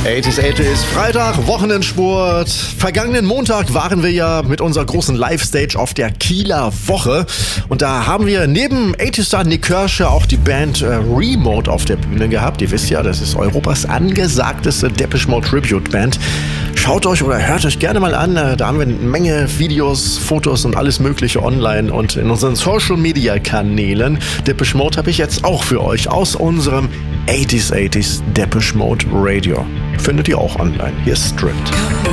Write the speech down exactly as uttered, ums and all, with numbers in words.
achtziger, achtziger ist Freitag, Wochenendspurt. Vergangenen Montag waren wir ja mit unserer großen Live-Stage auf der Kieler Woche. Und da haben wir neben achtziger-Star Nick Kershaw auch die Band äh, Remote auf der Bühne gehabt. Ihr wisst ja, das ist Europas angesagteste Depeche Mode Tribute-Band. Schaut euch oder hört euch gerne mal an. Da haben wir eine Menge Videos, Fotos und alles Mögliche online und in unseren Social-Media-Kanälen. Depeche Mode habe ich jetzt auch für euch aus unserem achtziger, achtziger Depeche Mode Radio. Findet ihr auch online. Hier ist Stripped.